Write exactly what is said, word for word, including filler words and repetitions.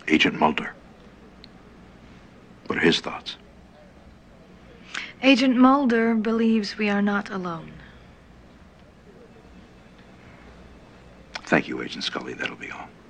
Agent Mulder. What are his thoughts? Agent Mulder believes we are not alone. Thank you, Agent Scully. That'll be all.